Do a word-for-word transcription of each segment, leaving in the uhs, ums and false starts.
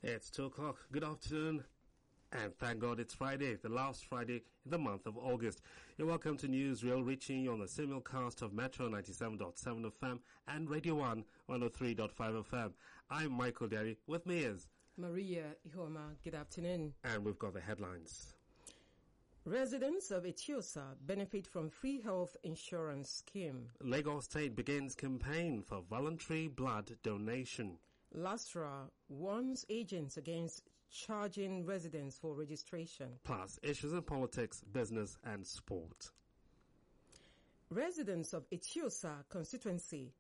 It's two o'clock. Good afternoon. And thank God it's Friday, the last Friday in the month of August. You're welcome to Newsreel, reaching you on the simulcast of Metro ninety-seven point seven F M and Radio one one oh three point five F M. I'm Michael Derry. With me is Maria Ihoma. Good afternoon. And we've got the headlines. Residents of Etiosa benefit from free health insurance scheme. Lagos State begins campaign for voluntary blood donation. LASTRA warns agents against charging residents for registration. Plus, issues in politics, business and sport. Residents of Etiosa constituency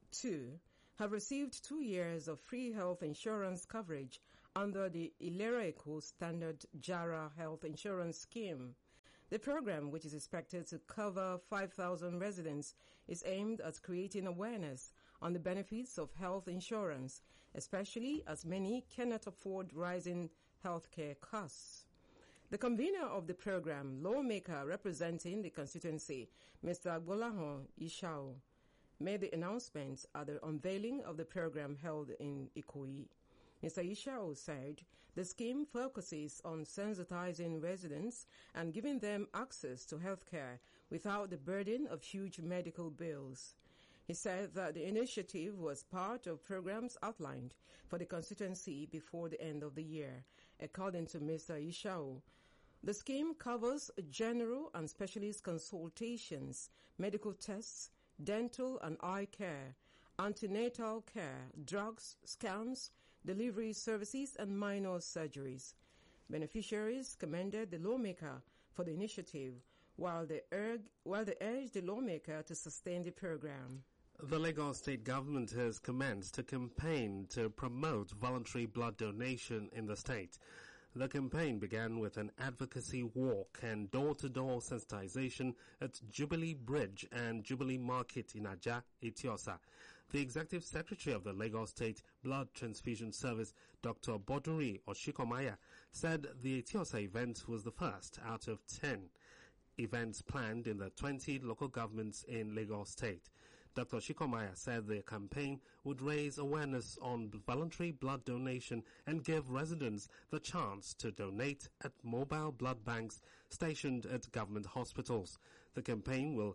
two have received two years of free health insurance coverage under the Ilera-Eko Standard JARA Health Insurance Scheme. The program, which is expected to cover five thousand residents, is aimed at creating awareness on the benefits of health insurance, especially as many cannot afford rising healthcare costs. The convener of the program, lawmaker representing the constituency, Mister Agbolahan Ishao, made the announcement at the unveiling of the program held in Ikoyi. Mister Ishao said the scheme focuses on sensitizing residents and giving them access to health care without the burden of huge medical bills. He said that the initiative was part of programs outlined for the constituency before the end of the year. According to Mister Ishao, the scheme covers general and specialist consultations, medical tests, dental and eye care, antenatal care, drugs, scans, delivery services, and minor surgeries. Beneficiaries commended the lawmaker for the initiative, while they, urg- while they urged the lawmaker to sustain the program. The Lagos State government has commenced a campaign to promote voluntary blood donation in the state. The campaign began with an advocacy walk and door-to-door sensitization at Jubilee Bridge and Jubilee Market in Aja, Etiosa. The executive secretary of the Lagos State Blood Transfusion Service, Doctor Boduri Oshikomaya, said the Etiosa event was the first out of ten events planned in the twenty local governments in Lagos State. Doctor Shikomaya said the campaign would raise awareness on voluntary blood donation and give residents the chance to donate at mobile blood banks stationed at government hospitals. The campaign will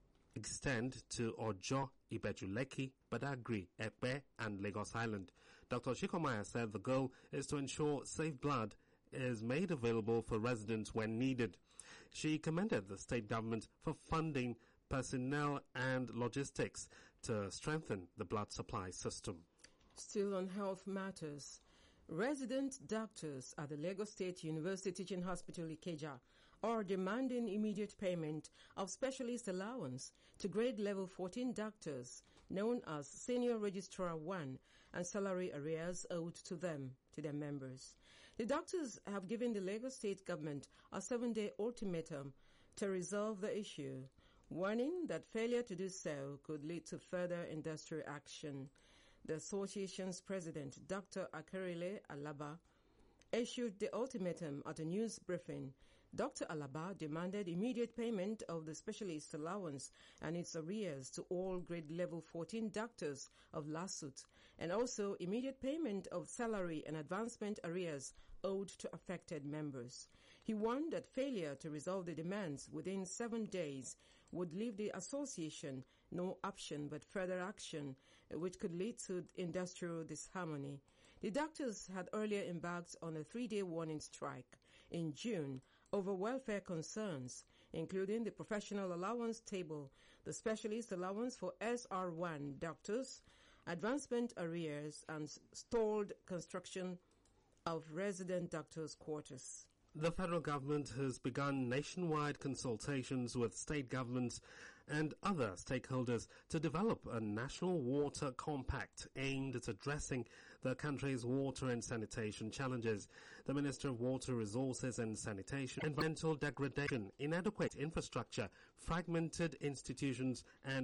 extend to Ojo, Ibejuleki, Badagry, Epe, and Lagos Island. Doctor Shikomaya said the goal is to ensure safe blood is made available for residents when needed. She commended the state government for funding personnel and logistics to strengthen the blood supply system. Still on health matters, resident doctors at the Lagos State University Teaching Hospital Ikeja are demanding immediate payment of specialist allowance to grade level fourteen doctors, known as Senior Registrar one, and salary arrears owed to them, to their members. The doctors have given the Lagos State government a seven-day ultimatum to resolve the issue, warning that failure to do so could lead to further industrial action. The association's president, Doctor Akarile Alaba, issued the ultimatum at a news briefing. Doctor Alaba demanded immediate payment of the specialist allowance and its arrears to all grade level fourteen doctors of LASUT, and also immediate payment of salary and advancement arrears owed to affected members. He warned that failure to resolve the demands within seven days would leave the association no option but further action, which could lead to industrial disharmony. The doctors had earlier embarked on a three-day warning strike in June over welfare concerns, including the professional allowance table, the specialist allowance for S R one doctors, advancement arrears, and stalled construction of resident doctors' quarters. The federal government has begun nationwide consultations with state governments and other stakeholders to develop a national water compact aimed at addressing the country's water and sanitation challenges. The Minister of Water Resources and Sanitation, environmental degradation, inadequate infrastructure, fragmented institutions, and